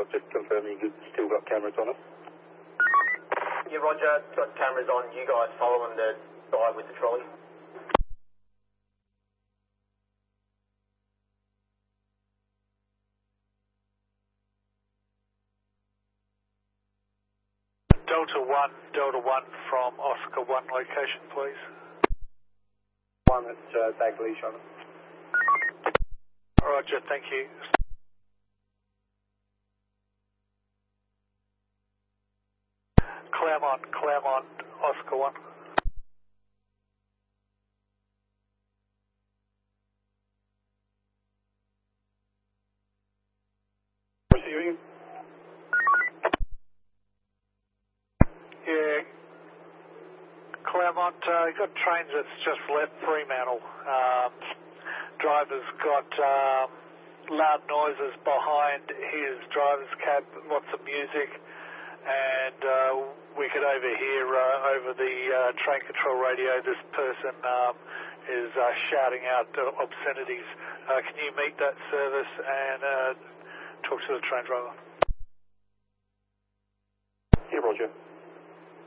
just confirming you've still got cameras on us. Yeah, Roger, got cameras on you guys following the guy with the trolley. Delta 1 from Oscar 1 location, please. 1 at Bagley, Sean. Roger, thank you. Claremont, Oscar 1. Receiving. Yeah, Claremont, got trains that's just left Fremantle. Driver's got loud noises behind his driver's cab, lots of music, and we could overhear over the train control radio this person is shouting out obscenities. Can you meet that service and talk to the train driver? Yeah, Roger.